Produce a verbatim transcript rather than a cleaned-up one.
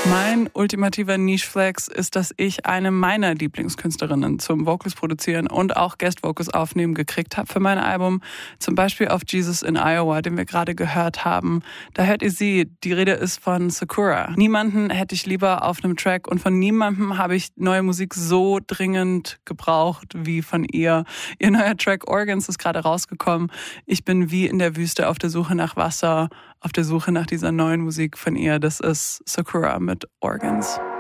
Mein ultimativer Niche-Flex ist, dass ich eine meiner Lieblingskünstlerinnen zum Vocals produzieren und auch Guest-Vocals aufnehmen gekriegt habe für mein Album. Zum Beispiel auf Jesus in Iowa, den wir gerade gehört haben. Da hört ihr sie. Die Rede ist von Sakura. Niemanden hätte ich lieber auf einem Track und von niemandem habe ich neue Musik so dringend gebraucht wie von ihr. Ihr neuer Track Organs ist gerade rausgekommen. Ich bin wie in der Wüste auf der Suche nach Wasser, auf der Suche nach dieser neuen Musik von ihr. Das ist Sakura mit Organs.